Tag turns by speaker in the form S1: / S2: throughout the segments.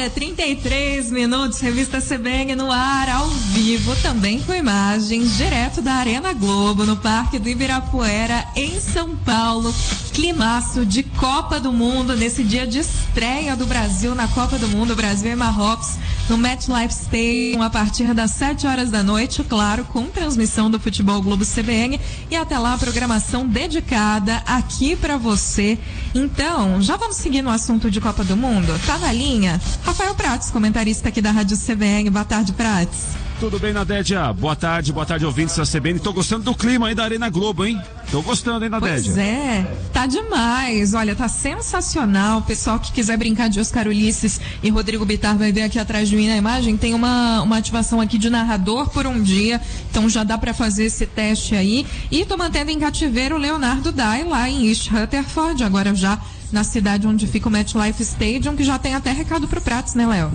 S1: 1h33, Revista CBN no ar, ao vivo, também com imagens, direto da Arena Globo, no Parque do Ibirapuera, em São Paulo. Climaço de Copa do Mundo, nesse dia de estreia do Brasil na Copa do Mundo, Brasil e Marrocos, no MetLife Stadium, a partir das 7 horas da noite, claro, com transmissão do Futebol Globo CBN, e até lá a programação dedicada aqui pra você. Então, já vamos seguir no assunto de Copa do Mundo? Tá na linha? Rafael Prats, comentarista aqui da Rádio CBN. Boa tarde, Prats.
S2: Tudo bem, Nadédia? Boa tarde, ouvintes da CBN. Tô gostando do clima aí da Arena Globo, hein? Tô gostando, hein, Nadédia?
S1: Pois é, tá demais. Olha, tá sensacional. O pessoal que quiser brincar de Oscar Ulisses e Rodrigo Bittar vai ver aqui atrás de mim na imagem. Tem uma ativação aqui de narrador por um dia. Então já dá pra fazer esse teste aí. E tô mantendo em cativeiro o Leonardo Dai lá em East Rutherford, agora já na cidade onde fica o MetLife Stadium, que já tem até recado pro Prats, né, Léo?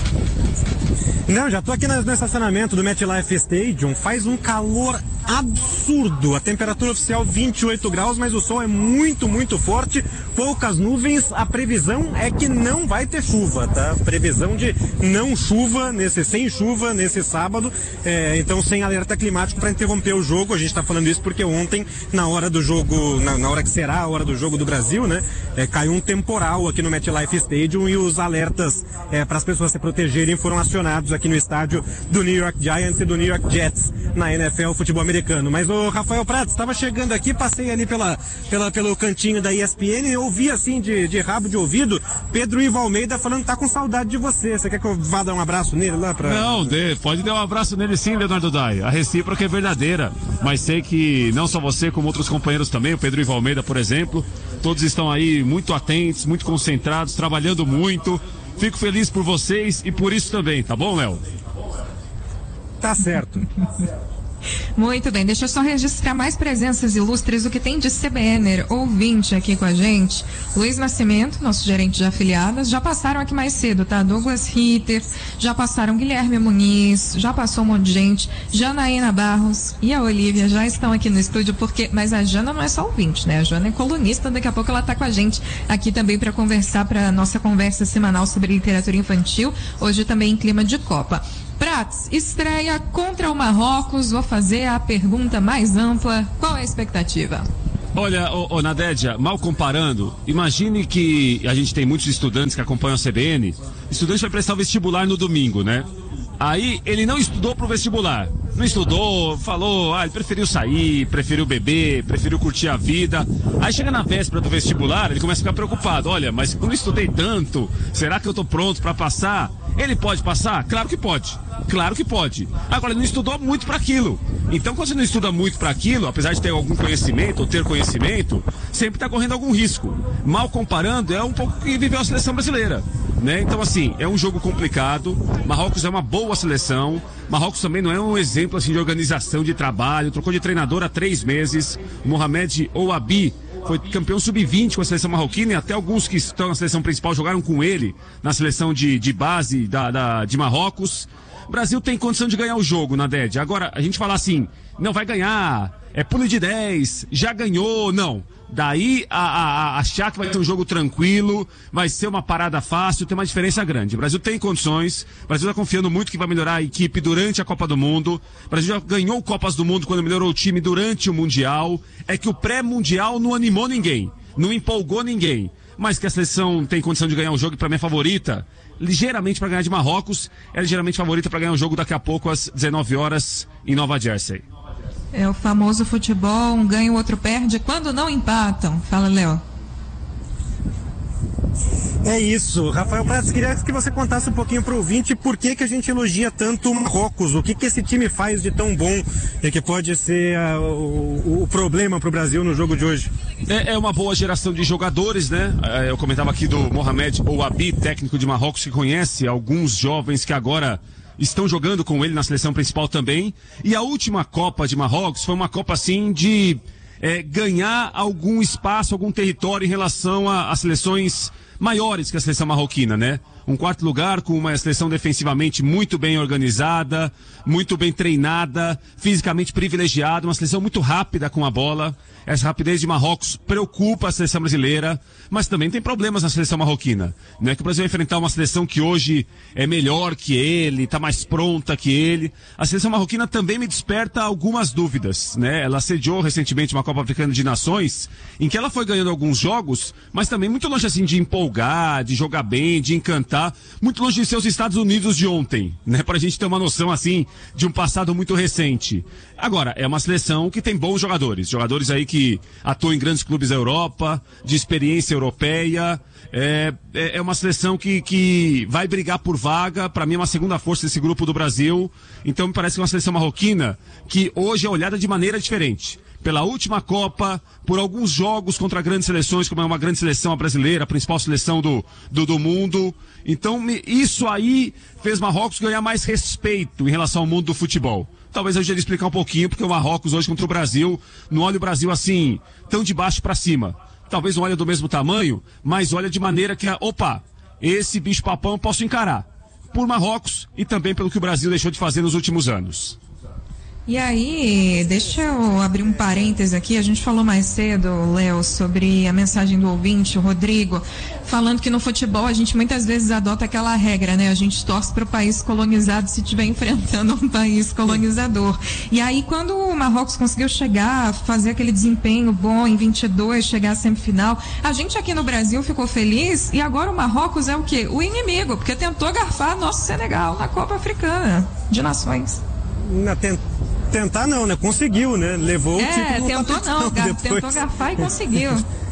S3: Não, já tô aqui no estacionamento do MetLife Stadium, faz um calor absurdo, a temperatura oficial 28 graus, mas o sol é muito, muito forte, poucas nuvens, a previsão é que não vai ter chuva, tá? Previsão de não chuva, sem chuva nesse sábado, então sem alerta climático para interromper o jogo. A gente tá falando isso porque ontem, na hora do jogo, na hora que será a hora do jogo do Brasil, né? Caiu um temporal aqui no MetLife Stadium e os alertas para as pessoas se protegerem foram acionados aqui no estádio do New York Giants e do New York Jets na NFL futebol americano. Mas o Rafael Prats, estava chegando aqui, passei ali pelo cantinho da ESPN e ouvi assim de rabo de ouvido Pedro Ivo Almeida falando que tá com saudade de você. Você quer que eu vá dar um abraço nele lá pra...
S2: Não, pode dar um abraço nele sim, Leonardo Dai. A recíproca é verdadeira, mas sei que não só você, como outros companheiros também, o Pedro Ivo Almeida, por exemplo, todos estão aí muito atentos, muito concentrados, trabalhando muito. Fico feliz por vocês e por isso também, tá bom, Léo?
S3: Tá certo.
S1: Muito bem, deixa eu só registrar mais presenças ilustres, o que tem de CBN ouvinte aqui com a gente. Luiz Nascimento, nosso gerente de afiliadas, já passaram aqui mais cedo, tá? Douglas Ritter, já passaram Guilherme Muniz, já passou um monte de gente, Janaína Barros e a Olivia já estão aqui no estúdio, mas a Jana não é só ouvinte, né? A Jana é colunista, daqui a pouco ela tá com a gente aqui também para conversar, para nossa conversa semanal sobre literatura infantil, hoje também em clima de Copa. Prats, estreia contra o Marrocos, vou fazer a pergunta mais ampla, qual é a expectativa?
S2: Olha, Nadédia, mal comparando, imagine que a gente tem muitos estudantes que acompanham a CBN, estudante vai prestar o vestibular no domingo, né? Aí ele não estudou pro vestibular, não estudou, falou, ele preferiu sair, preferiu beber, preferiu curtir a vida. Aí chega na véspera do vestibular, ele começa a ficar preocupado, olha, mas eu não estudei tanto, será que eu tô pronto para passar? Ele pode passar? Claro que pode. Claro que pode. Agora, ele não estudou muito para aquilo. Então, quando você não estuda muito para aquilo, apesar de ter algum conhecimento ou ter conhecimento, sempre está correndo algum risco. Mal comparando, é um pouco que viveu a seleção brasileira, né? Então, assim, é um jogo complicado. Marrocos é uma boa seleção. Marrocos também não é um exemplo assim de organização de trabalho. Trocou de treinador há 3 meses. Mohamed Ouabi foi campeão sub-20 com a seleção marroquina e até alguns que estão na seleção principal jogaram com ele na seleção de base de Marrocos. O Brasil tem condição de ganhar o jogo, Nadédia. Agora, a gente fala assim, não vai ganhar, é pulo de 10, já ganhou, não. Daí a achar que vai ter um jogo tranquilo, vai ser uma parada fácil, tem uma diferença grande. O Brasil tem condições, o Brasil está confiando muito que vai melhorar a equipe durante a Copa do Mundo. O Brasil já ganhou Copas do Mundo quando melhorou o time durante o Mundial. É que o pré-mundial não animou ninguém, não empolgou ninguém. Mas que a seleção tem condição de ganhar o jogo e para mim é favorita, ligeiramente para ganhar de Marrocos, é ligeiramente favorita para ganhar o jogo daqui a pouco às 19 horas em Nova Jersey.
S1: É o famoso futebol, um ganha, o outro perde, quando não empatam. Fala, Léo.
S3: É isso. Rafael Prats, queria que você contasse um pouquinho pro ouvinte por que a gente elogia tanto o Marrocos, o que esse time faz de tão bom e que pode ser o problema pro Brasil no jogo de hoje.
S2: É uma boa geração de jogadores, né? Eu comentava aqui do Mohamed Ouabi, técnico de Marrocos, que conhece alguns jovens que agora estão jogando com ele na seleção principal também. E a última Copa de Marrocos foi uma Copa assim de ganhar algum espaço, algum território em relação a seleções maiores que a seleção marroquina, né? Um quarto lugar com uma seleção defensivamente muito bem organizada, muito bem treinada, fisicamente privilegiada, uma seleção muito rápida com a bola. Essa rapidez de Marrocos preocupa a seleção brasileira, mas também tem problemas na seleção marroquina. Não é que o Brasil vai enfrentar uma seleção que hoje é melhor que ele, está mais pronta que ele. A seleção marroquina também me desperta algumas dúvidas, né? Ela sediou recentemente uma Copa Africana de Nações, em que ela foi ganhando alguns jogos, mas também muito longe assim de empolgar, de jogar bem, de encantar, muito longe de ser os Estados Unidos de ontem, né? Pra gente ter uma noção assim de um passado muito recente. Agora, é uma seleção que tem bons jogadores aí que atuam em grandes clubes da Europa, de experiência europeia. É uma seleção que vai brigar por vaga. Para mim é uma segunda força desse grupo do Brasil. Então me parece que é uma seleção marroquina que hoje é olhada de maneira diferente. Pela última Copa, por alguns jogos contra grandes seleções, como é uma grande seleção a brasileira, a principal seleção do mundo. Então isso aí fez Marrocos ganhar mais respeito em relação ao mundo do futebol. Talvez eu ajude a explicar um pouquinho, porque o Marrocos hoje contra o Brasil, não olha o Brasil assim, tão de baixo para cima. Talvez não olha do mesmo tamanho, mas olha de maneira que, esse bicho papão eu posso encarar. Por Marrocos e também pelo que o Brasil deixou de fazer nos últimos anos.
S1: E aí, deixa eu abrir um parêntese aqui. A gente falou mais cedo, Léo, sobre a mensagem do ouvinte, o Rodrigo, falando que no futebol a gente muitas vezes adota aquela regra, né? A gente torce para o país colonizado se estiver enfrentando um país colonizador. E aí, quando o Marrocos conseguiu chegar, fazer aquele desempenho bom em 22, chegar à semifinal, a gente aqui no Brasil ficou feliz e agora o Marrocos é o quê? O inimigo, porque tentou garfar nosso Senegal na Copa Africana de Nações.
S3: Tentar não, né? Conseguiu, né? Levou o título.
S1: Tentou garfar e conseguiu.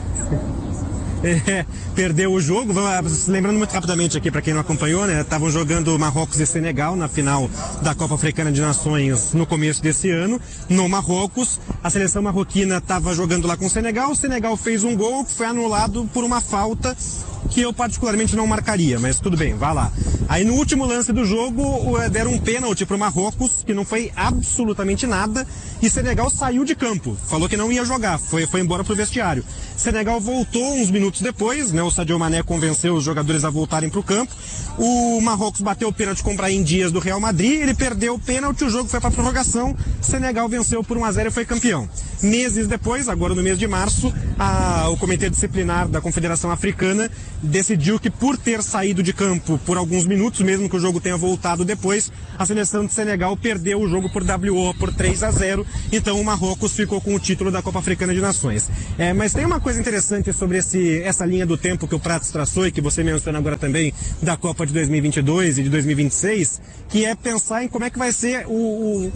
S3: Perdeu o jogo. Lembrando muito rapidamente aqui, para quem não acompanhou, né? Estavam jogando Marrocos e Senegal na final da Copa Africana de Nações no começo desse ano. No Marrocos, a seleção marroquina estava jogando lá com o Senegal fez um gol que foi anulado por uma falta que eu particularmente não marcaria, mas tudo bem, vá lá. Aí no último lance do jogo, deram um pênalti pro Marrocos, que não foi absolutamente nada, e Senegal saiu de campo, falou que não ia jogar, foi embora pro vestiário. Senegal voltou uns minutos depois, né? O Sadio Mané convenceu os jogadores a voltarem pro campo. O Marrocos bateu o pênalti com o Brahim Dias do Real Madrid, ele perdeu o pênalti, o jogo foi pra prorrogação, Senegal venceu por 1-0 e foi campeão. Meses depois, agora no mês de março, o Comitê Disciplinar da Confederação Africana decidiu que, por ter saído de campo por alguns minutos, mesmo que o jogo tenha voltado depois, a seleção de Senegal perdeu o jogo por WO por 3-0, então o Marrocos ficou com o título da Copa Africana de Nações. Mas tem uma coisa interessante sobre essa linha do tempo que o Prates traçou e que você menciona agora também, da Copa de 2022 e de 2026, que é pensar em como é que vai ser o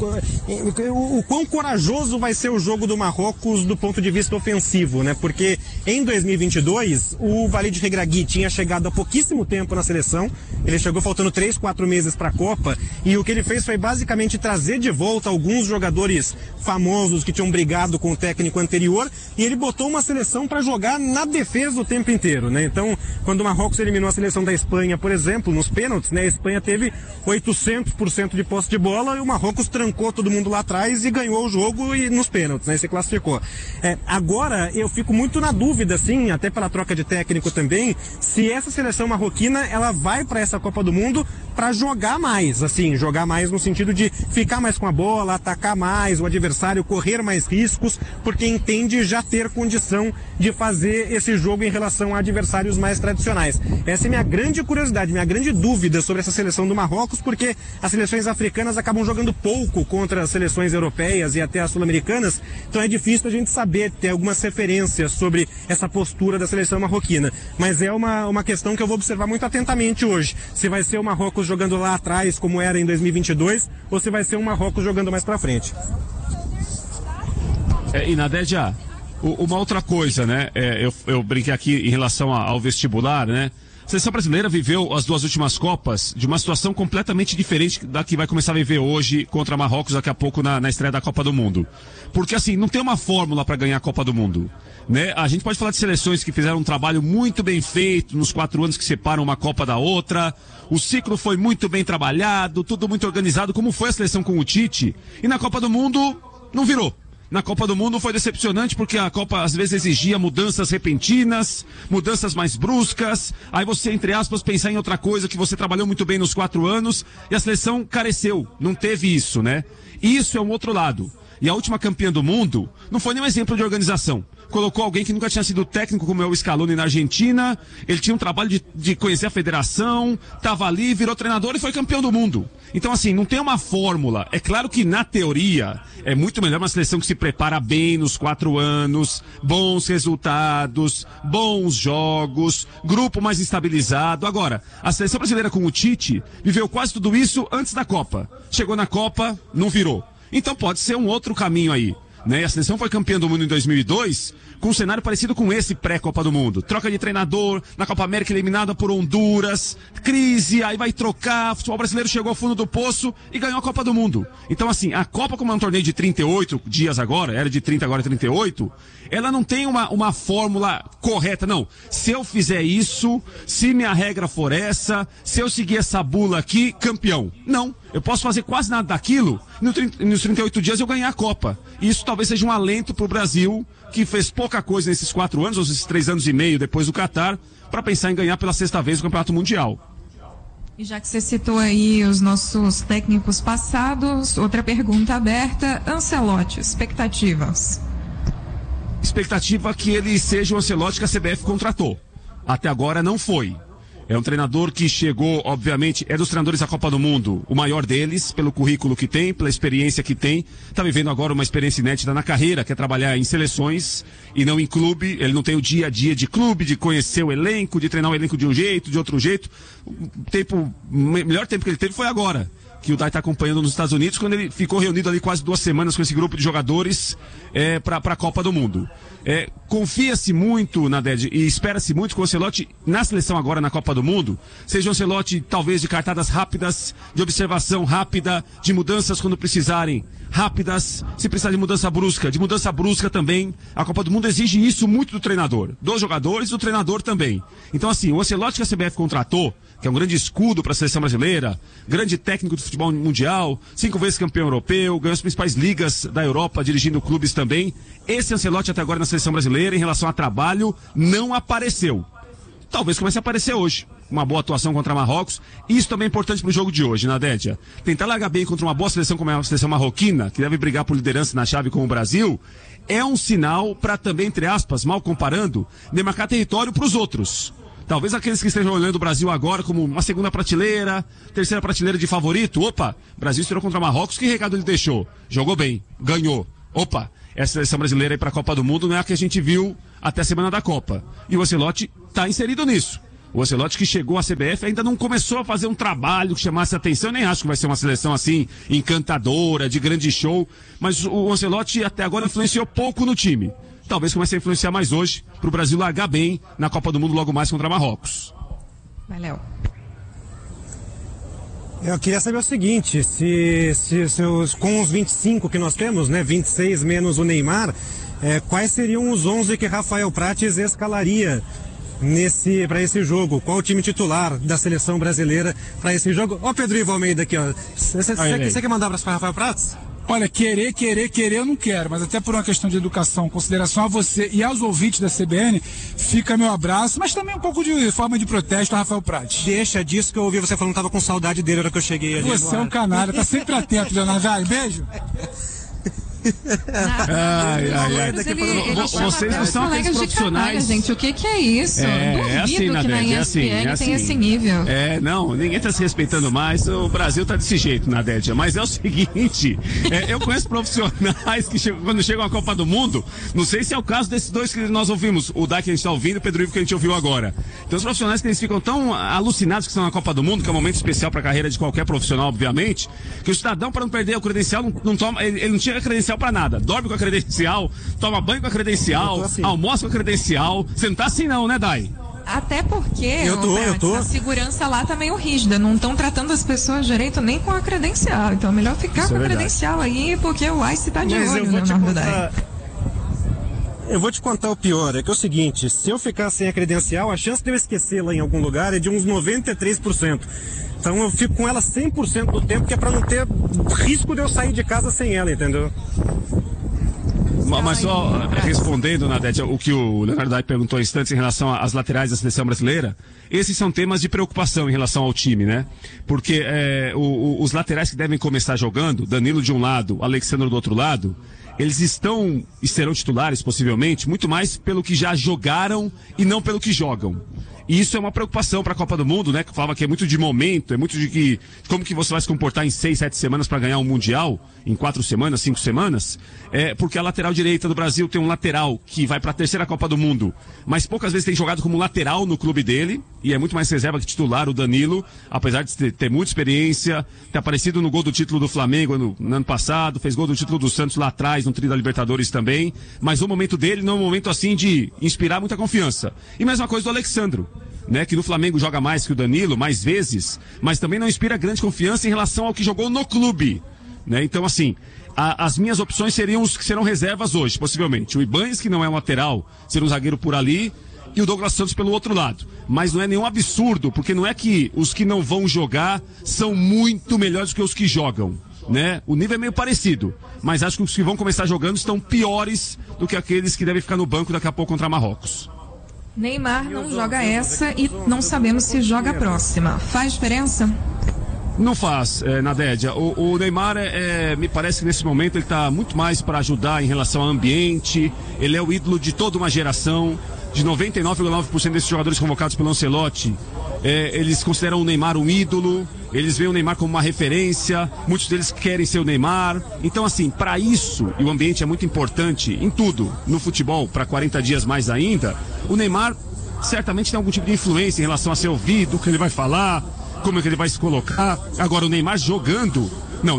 S3: quão corajoso vai ser o jogo do Marrocos do ponto de vista ofensivo, né? Porque em 2022 o Walid Regragui tinha chegado há pouquíssimo tempo na seleção, ele chegou faltando 3-4 meses para a Copa, e o que ele fez foi basicamente trazer de volta alguns jogadores famosos que tinham brigado com o técnico anterior, e ele botou uma seleção para jogar na defesa o tempo inteiro, né? Então, quando o Marrocos eliminou a seleção da Espanha, por exemplo, nos pênaltis, né? A Espanha teve 800% de posse de bola e o Marrocos trancou todo mundo lá atrás e ganhou o jogo e nos pênaltis, né? Se classificou. Agora, eu fico muito na dúvida, assim, até pela troca de técnico também, se essa seleção marroquina, ela vai para essa Copa do Mundo para jogar mais, assim, jogar mais no sentido de ficar mais com a bola, atacar mais o adversário, correr mais riscos, porque entende já ter condição de fazer esse jogo em relação a adversários mais tradicionais. Essa é minha grande curiosidade, minha grande dúvida sobre essa seleção do Marrocos, porque as seleções africanas acabam jogando pouco contra as seleções europeias e até as sul-americanas, então é difícil a gente saber, ter algumas referências sobre essa postura da seleção marroquina. Mas é uma questão que eu vou observar muito atentamente hoje. Se vai ser o Marrocos jogando lá atrás, como era em 2022, ou se vai ser um Marrocos jogando mais pra frente.
S2: E Nadedja, uma outra coisa, né? Eu brinquei aqui em relação ao vestibular, né? A seleção brasileira viveu as duas últimas Copas de uma situação completamente diferente da que vai começar a viver hoje contra Marrocos daqui a pouco na estreia da Copa do Mundo. Porque assim, não tem uma fórmula para ganhar a Copa do Mundo, né? A gente pode falar de seleções que fizeram um trabalho muito bem feito nos 4 anos que separam uma Copa da outra. O ciclo foi muito bem trabalhado, tudo muito organizado, como foi a seleção com o Tite. E na Copa do Mundo, não virou. Na Copa do Mundo foi decepcionante porque a Copa às vezes exigia mudanças repentinas, mudanças mais bruscas, aí você, entre aspas, pensar em outra coisa que você trabalhou muito bem nos 4 anos e a seleção careceu, não teve isso, né? Isso é um outro lado. E a última campeã do mundo não foi nenhum exemplo de organização. Colocou alguém que nunca tinha sido técnico, como é o Scaloni na Argentina. Ele tinha um trabalho de conhecer a federação, estava ali, virou treinador e foi campeão do mundo. Então, assim, não tem uma fórmula. É claro que, na teoria, é muito melhor uma seleção que se prepara bem nos 4 anos, bons resultados, bons jogos, grupo mais estabilizado. Agora, a seleção brasileira com o Tite viveu quase tudo isso antes da Copa. Chegou na Copa, não virou. Então pode ser um outro caminho aí, né? A seleção foi campeã do mundo em 2002 com um cenário parecido com esse pré-Copa do Mundo. Troca de treinador, na Copa América eliminada por Honduras, crise, aí vai trocar, o futebol brasileiro chegou ao fundo do poço e ganhou a Copa do Mundo. Então assim, a Copa, como é um torneio de 38 dias agora, era de 30, agora é 38, ela não tem uma fórmula correta, não. Se eu fizer isso, se minha regra for essa, se eu seguir essa bula aqui, campeão. Não, eu posso fazer quase nada daquilo, nos 38 dias eu ganhar a Copa. E isso talvez seja um alento para o Brasil, que fez pouca coisa nesses 4 anos, ou esses 3 anos e meio depois do Catar, para pensar em ganhar pela 6ª vez o Campeonato Mundial.
S1: E já que você citou aí os nossos técnicos passados, outra pergunta aberta, Ancelotti, expectativas?
S2: Expectativa que ele seja o Ancelotti que a CBF contratou. Até agora não foi. É um treinador que chegou, obviamente, é dos treinadores da Copa do Mundo, o maior deles, pelo currículo que tem, pela experiência que tem. Está vivendo agora uma experiência inédita na carreira, que é trabalhar em seleções e não em clube. Ele não tem o dia a dia de clube, de conhecer o elenco, de treinar o elenco de um jeito, de outro jeito. O melhor tempo que ele teve foi agora, que o Dai está acompanhando nos Estados Unidos, quando ele ficou reunido ali quase 2 semanas com esse grupo de jogadores para a Copa do Mundo. Confia-se muito, Naded, e espera-se muito que o Ancelotti, na seleção agora na Copa do Mundo, seja um Ancelotti talvez de cartadas rápidas, de observação rápida, de mudanças quando precisarem rápidas, se precisar de mudança brusca também. A Copa do Mundo exige isso muito do treinador, dos jogadores e do treinador também. Então assim, o Ancelotti que a CBF contratou, que é um grande escudo para a seleção brasileira, grande técnico do futebol mundial, 5 vezes campeão europeu, ganhou as principais ligas da Europa, dirigindo clubes também. Esse Ancelotti até agora na seleção brasileira, em relação a trabalho, não apareceu. Talvez comece a aparecer hoje. Uma boa atuação contra Marrocos. Isso também é importante para o jogo de hoje, Nadédia. Tentar largar bem contra uma boa seleção como é a seleção marroquina, que deve brigar por liderança na chave com o Brasil, é um sinal para também, entre aspas, mal comparando, demarcar território para os outros. Talvez aqueles que estejam olhando o Brasil agora como uma 2ª prateleira, 3ª prateleira de favorito. Opa, Brasil estreou contra Marrocos, que recado ele deixou? Jogou bem, ganhou. Opa, essa seleção brasileira aí para a Copa do Mundo não é a que a gente viu até a semana da Copa. E o Ancelotti está inserido nisso. O Ancelotti que chegou à CBF ainda não começou a fazer um trabalho que chamasse a atenção. Eu nem acho que vai ser uma seleção assim, encantadora, de grande show. Mas o Ancelotti até agora influenciou pouco no time. Talvez comece a influenciar mais hoje para o Brasil largar bem na Copa do Mundo logo mais contra Marrocos.
S1: Valeu.
S3: Eu queria saber o seguinte, se com os 25 que nós temos, né, 26 menos o Neymar, quais seriam os 11 que Rafael Prates escalaria para esse jogo? Qual o time titular da seleção brasileira para esse jogo? Ó, Pedro Ivo Almeida aqui, ó. Você quer mandar abraço para Rafael Prates?
S4: Olha, querer eu não quero, mas até por uma questão de educação, consideração a você e aos ouvintes da CBN, fica meu abraço, mas também um pouco de forma de protesto a Rafael Prates.
S3: Deixa disso que eu ouvi você falando que tava com saudade dele na hora que eu cheguei ali.
S4: Você é um canalha, tá sempre atento, Leonardo. Vai, beijo.
S2: Vocês não são aqueles profissionais.
S1: Gente, o que é isso? Duvido
S2: assim,
S1: que na ESPN tem esse nível.
S2: Não, ninguém tá se respeitando mais. O Brasil tá desse jeito, Nadédia. Mas é o seguinte, eu conheço profissionais que quando chegam à Copa do Mundo, não sei se é o caso desses dois que nós ouvimos, o Dai que a gente tá ouvindo e o Pedro Ivo que a gente ouviu agora. Então os profissionais que eles ficam tão alucinados que estão na Copa do Mundo, que é um momento especial para a carreira de qualquer profissional, obviamente, que o cidadão, para não perder o credencial, não toma, ele não tira a credencial para nada. Dorme com a credencial, toma banho com a credencial, assim. Almoça com a credencial. Você não tá assim não, né, Dai?
S1: Até porque
S3: eu tô.
S1: A segurança lá tá meio rígida, não estão tratando as pessoas direito nem com a credencial. Então é melhor ficar com a credencial aí, porque o ICE tá de olho no nome Dai.
S3: Eu vou te contar o pior, é que é o seguinte, se eu ficar sem a credencial, a chance de eu esquecê-la em algum lugar é de uns 93%. Então eu fico com ela 100% do tempo, que é pra não ter risco de eu sair de casa sem ela, entendeu?
S2: Mas só respondendo, Nadete, o que o Leonardo Dai perguntou há instantes em relação às laterais da seleção brasileira, esses são temas de preocupação em relação ao time, né? Porque os laterais que devem começar jogando, Danilo de um lado, Alexandre do outro lado, eles estão e serão titulares, possivelmente, muito mais pelo que já jogaram e não pelo que jogam. E isso é uma preocupação para a Copa do Mundo, né? Que falava que é muito de momento, é muito de como que você vai se comportar em 6, 7 semanas para ganhar um Mundial, em 4 semanas, 5 semanas. Porque a lateral direita do Brasil tem um lateral que vai para a terceira Copa do Mundo, mas poucas vezes tem jogado como lateral no clube dele, e é muito mais reserva que titular o Danilo, apesar de ter muita experiência, ter aparecido no gol do título do Flamengo no ano passado, fez gol do título do Santos lá atrás, no trio da Libertadores também, mas o momento dele não é um momento assim de inspirar muita confiança. E mesma coisa do Alexandro, né, que no Flamengo joga mais que o Danilo, mais vezes, mas também não inspira grande confiança em relação ao que jogou no clube, né? Então, assim, as minhas opções seriam os que serão reservas hoje, possivelmente. O Ibanez, que não é um lateral, ser um zagueiro por ali, e o Douglas Santos pelo outro lado. Mas não é nenhum absurdo, porque não é que os que não vão jogar são muito melhores que os que jogam, né? O nível é meio parecido, mas acho que os que vão começar jogando estão piores do que aqueles que devem ficar no banco daqui a pouco contra Marrocos.
S1: Neymar não joga essa e não sabemos se joga a próxima. Faz diferença?
S2: Não faz, Nadédia. O Neymar, me parece que nesse momento ele está muito mais para ajudar em relação ao ambiente. Ele é o ídolo de toda uma geração. De 99,9% desses jogadores convocados pelo Ancelotti, eles consideram o Neymar um ídolo. Eles veem o Neymar como uma referência. Muitos deles querem ser o Neymar. Então, assim, para isso, e o ambiente é muito importante em tudo, no futebol, para 40 dias mais ainda, o Neymar certamente tem algum tipo de influência em relação a ser ouvido, o que ele vai falar, como é que ele vai se colocar. Agora, o Neymar jogando,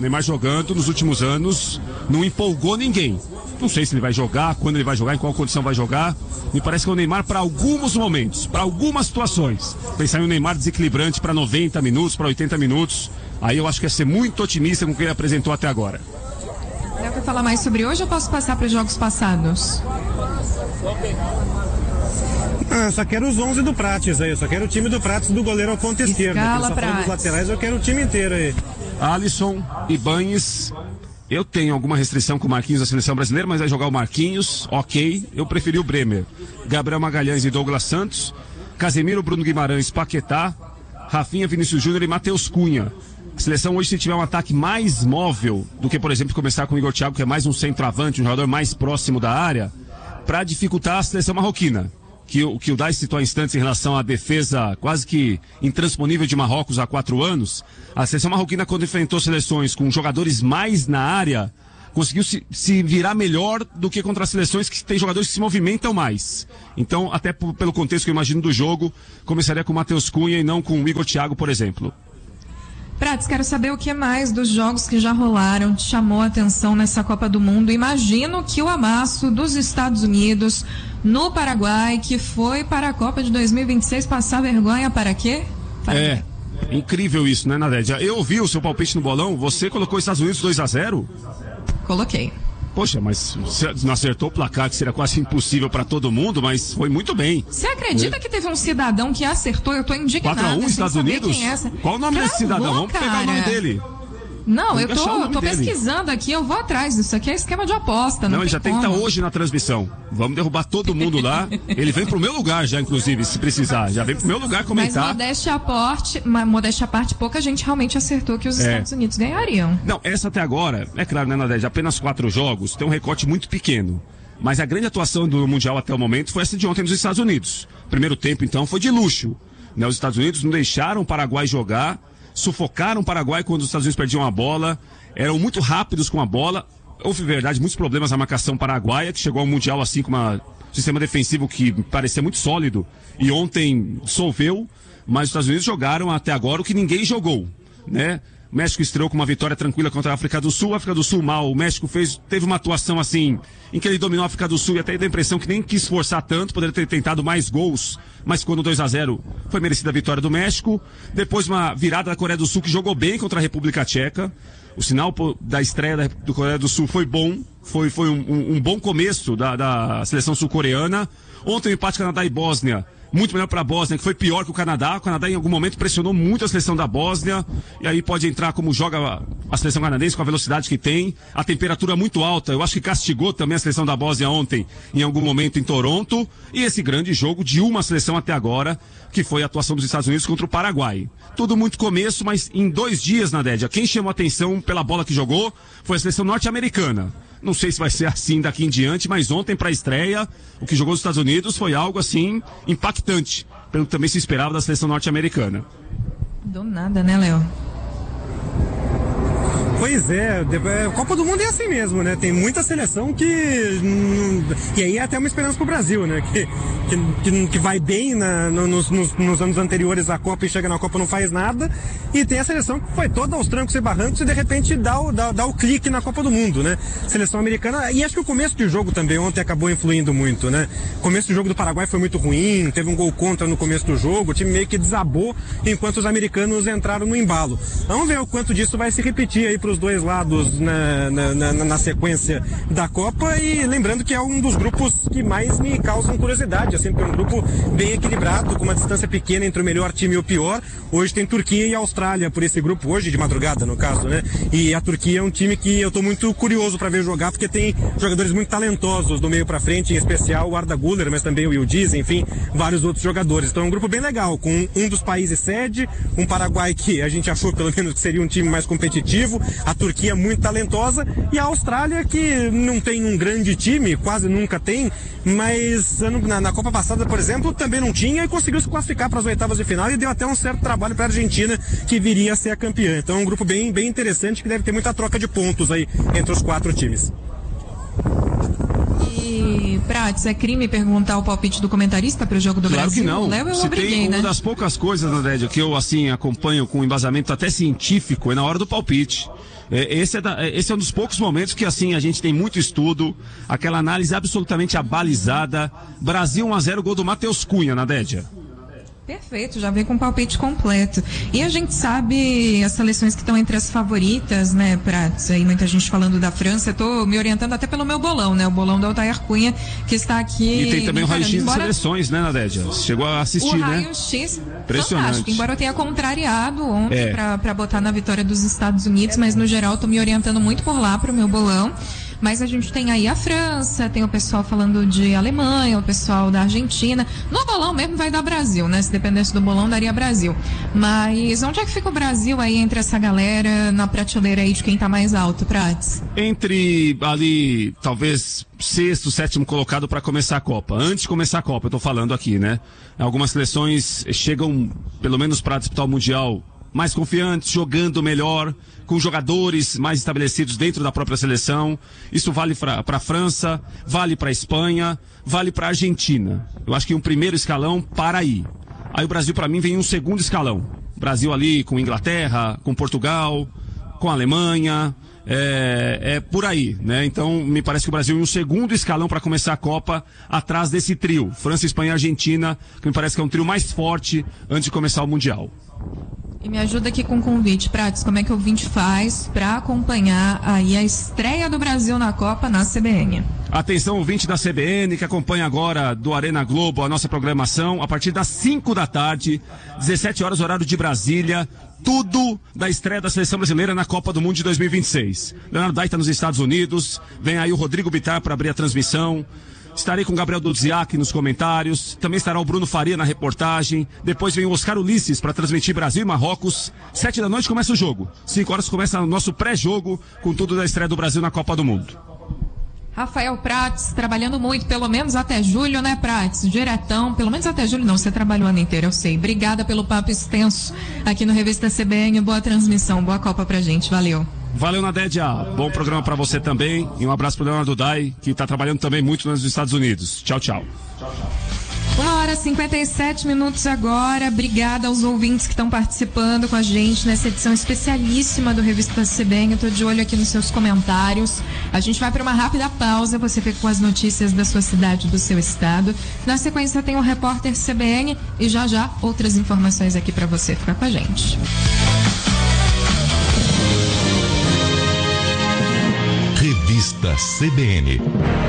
S2: nos últimos anos, não empolgou ninguém. Não sei se ele vai jogar, quando ele vai jogar, em qual condição vai jogar. Me parece que é o Neymar para alguns momentos, para algumas situações. Pensar em um Neymar desequilibrante para 90 minutos, para 80 minutos, aí eu acho que é ser muito otimista com o que ele apresentou até agora.
S1: Léo, quer falar mais sobre hoje ou posso passar para os jogos passados?
S3: Só quero os 11 do Prates aí, só quero o time do Prates do goleiro ao ponto esquerdo. Só falando dos laterais, eu quero o time inteiro aí.
S2: Alisson, Ibanez. Eu tenho alguma restrição com o Marquinhos da seleção brasileira, mas vai jogar o Marquinhos, ok. Eu preferi o Bremer. Gabriel Magalhães e Douglas Santos. Casemiro, Bruno Guimarães, Paquetá. Rafinha, Vinícius Júnior e Matheus Cunha. A seleção hoje, se tiver um ataque mais móvel do que, por exemplo, começar com o Igor Thiago, que é mais um centroavante, um jogador mais próximo da área, para dificultar a seleção marroquina. Que o Dai citou há instantes em relação à defesa quase que intransponível de Marrocos há 4 anos. A seleção marroquina, quando enfrentou seleções com jogadores mais na área, conseguiu se virar melhor do que contra as seleções que têm jogadores que se movimentam mais. Então, até pelo contexto que eu imagino do jogo, começaria com o Matheus Cunha e não com o Igor Thiago, por exemplo.
S1: Prates, quero saber o que mais dos jogos que já rolaram te chamou a atenção nessa Copa do Mundo. Imagino que o amasso dos Estados Unidos no Paraguai, que foi para a Copa de 2026, passar vergonha para quê?
S2: Incrível isso, né, Nadédia? Eu ouvi o seu palpite no bolão, você colocou os Estados Unidos 2-0?
S1: Coloquei.
S2: Poxa, mas você não acertou o placar, que seria quase impossível para todo mundo, mas foi muito bem.
S1: Você acredita que teve um cidadão que acertou? Eu tô indignada.
S2: 4-1 Estados Unidos? Qual o nome desse cidadão? Vamos pegar o nome dele.
S1: Não, eu tô pesquisando aqui, eu vou atrás disso aqui, é esquema de aposta. Não,
S2: ele já tem que estar hoje na transmissão. Vamos derrubar todo mundo lá. Ele vem pro meu lugar já, inclusive, se precisar. Já vem pro meu lugar comentar.
S1: Mas modéstia à parte, pouca gente realmente acertou que os Estados Unidos ganhariam.
S2: Não, essa até agora, é claro, né, Nadege, apenas 4 jogos, tem um recorte muito pequeno. Mas a grande atuação do Mundial até o momento foi essa de ontem nos Estados Unidos. Primeiro tempo, então, foi de luxo. Né, os Estados Unidos não deixaram o Paraguai jogar, sufocaram o Paraguai quando os Estados Unidos perdiam a bola, eram muito rápidos com a bola. Houve, verdade, muitos problemas na marcação paraguaia, que chegou ao Mundial assim com um sistema defensivo que parecia muito sólido, e ontem solveu, mas os Estados Unidos jogaram até agora o que ninguém jogou, né? O México estreou com uma vitória tranquila contra a África do Sul mal. O México teve uma atuação assim, em que ele dominou a África do Sul e até deu a impressão que nem quis forçar tanto, poderia ter tentado mais gols, mas quando 2-0 foi merecida a vitória do México. Depois uma virada da Coreia do Sul, que jogou bem contra a República Tcheca. O sinal da estreia do Coreia do Sul foi bom, foi um bom começo da seleção sul-coreana. Ontem o empate Canadá e Bósnia muito melhor para a Bósnia, que foi pior que o Canadá. O Canadá em algum momento pressionou muito a seleção da Bósnia, e aí pode entrar como joga a seleção canadense, com a velocidade que tem, a temperatura muito alta. Eu acho que castigou também a seleção da Bósnia ontem, em algum momento em Toronto, e esse grande jogo de uma seleção até agora, que foi a atuação dos Estados Unidos contra o Paraguai. Tudo muito começo, mas em 2 dias, Nadédia, quem chamou a atenção pela bola que jogou foi a seleção norte-americana. Não sei se vai ser assim daqui em diante, mas ontem, para a estreia, o que jogou nos Estados Unidos foi algo assim impactante, pelo que também se esperava da seleção norte-americana.
S1: Do nada, né, Léo?
S3: Pois é, a Copa do Mundo é assim mesmo, né? Tem muita seleção que... E aí é até uma esperança pro Brasil, né? Que vai bem nos anos anteriores à Copa e chega na Copa e não faz nada. E tem a seleção que foi toda aos trancos e barrancos e de repente dá o clique na Copa do Mundo, né? Seleção americana... E acho que o começo de jogo também ontem acabou influindo muito, né? O começo do jogo do Paraguai foi muito ruim, teve um gol contra no começo do jogo, o time meio que desabou enquanto os americanos no embalo. Vamos ver o quanto disso vai se repetir aí os 2 lados na sequência da Copa, e lembrando que é um dos grupos que mais me causam curiosidade, assim, porque é um grupo bem equilibrado, com uma distância pequena entre o melhor time e o pior. Hoje tem Turquia e Austrália por esse grupo, hoje de madrugada no caso, né? E a Turquia é um time que eu tô muito curioso para ver jogar, porque tem jogadores muito talentosos do meio para frente, em especial o Arda Güler, mas também o Yildiz, enfim, vários outros jogadores. Então é um grupo bem legal, com um dos países sede, um Paraguai que a gente achou pelo menos que seria um time mais competitivo, a Turquia muito talentosa, e a Austrália que não tem um grande time, quase nunca tem, mas na Copa passada, por exemplo, também não tinha e conseguiu se classificar para as oitavas de final e deu até um certo trabalho para a Argentina, que viria a ser a campeã. Então é um grupo bem interessante, que deve ter muita troca de pontos aí entre os 4 times.
S1: E, Prates, é crime perguntar o palpite do comentarista para o jogo do Brasil?
S2: Claro que não.
S1: Léo, eu
S2: Se
S1: obriguei,
S2: tem
S1: né?
S2: uma das poucas coisas, Nadédia, que eu assim acompanho com embasamento até científico, é na hora do palpite. Esse é um dos poucos momentos que assim a gente tem muito estudo, aquela análise absolutamente abalizada. Brasil 1-0, gol do Matheus Cunha, Nadédia.
S1: Perfeito, já veio com o palpite completo. E a gente sabe as seleções que estão entre as favoritas, né, Prates? Aí muita gente falando da França. Eu tô me orientando até pelo meu bolão, né? O bolão do Altair Cunha, que está aqui.
S2: E tem também o raio-x de seleções, né, Nadédia? Você chegou a assistir, né?
S1: O raio-x,
S2: impressionante.
S1: Fantástico. Embora eu tenha contrariado ontem para botar na vitória dos Estados Unidos, mas no geral eu tô me orientando muito por lá pro meu bolão. Mas a gente tem aí a França, tem o pessoal falando de Alemanha, o pessoal da Argentina. No bolão mesmo vai dar Brasil, né? Se dependesse do bolão, daria Brasil. Mas onde é que fica o Brasil aí entre essa galera, na prateleira aí de quem tá mais alto, Prates?
S2: Entre ali, talvez, 6º, 7º colocado para começar a Copa. Antes de começar a Copa, eu tô falando aqui, né? Algumas seleções chegam, pelo menos para disputar o Mundial, mais confiantes, jogando melhor, com jogadores mais estabelecidos dentro da própria seleção. Isso vale para a França, vale para a Espanha, vale para a Argentina. Eu acho que um primeiro escalão para aí. Aí o Brasil, para mim, vem um segundo escalão. Brasil ali com Inglaterra, com Portugal, com a Alemanha, por aí, né? Então, me parece que o Brasil em um segundo escalão para começar a Copa, atrás desse trio, França, Espanha e Argentina, que me parece que é um trio mais forte antes de começar o Mundial.
S1: E me ajuda aqui com um convite, Prates, como é que o ouvinte faz para acompanhar aí a estreia do Brasil na Copa na CBN?
S2: Atenção, ouvinte da CBN, que acompanha agora do Arena Globo a nossa programação, a partir das 5 da tarde, 17 horas, horário de Brasília, tudo da estreia da seleção brasileira na Copa do Mundo de 2026. Leonardo Dai está nos Estados Unidos, vem aí o Rodrigo Bittar para abrir a transmissão. Estarei com o Gabriel Dudziak nos comentários, também estará o Bruno Faria na reportagem, depois vem o Oscar Ulisses para transmitir Brasil e Marrocos. 7 da noite começa o jogo, 5 horas começa o nosso pré-jogo com tudo da estreia do Brasil na Copa do Mundo.
S1: Rafael Prates, trabalhando muito, pelo menos até julho, né, Prates? Diretão, pelo menos até julho não, você trabalhou o ano inteiro, eu sei. Obrigada pelo papo extenso aqui no Revista CBN, boa transmissão, boa Copa pra gente, valeu.
S2: Valeu, Nadédia. Bom programa para você também. E um abraço para o Leonardo Dai, que está trabalhando também muito nos Estados Unidos. Tchau, tchau.
S1: 1h57 agora. Obrigada aos ouvintes que estão participando com a gente nessa edição especialíssima do Revista CBN. Eu estou de olho aqui nos seus comentários. A gente vai para uma rápida pausa. Você fica com as notícias da sua cidade, do seu estado. Na sequência tem o repórter CBN e já outras informações aqui para você. Fica com a gente.
S5: Revista CBN.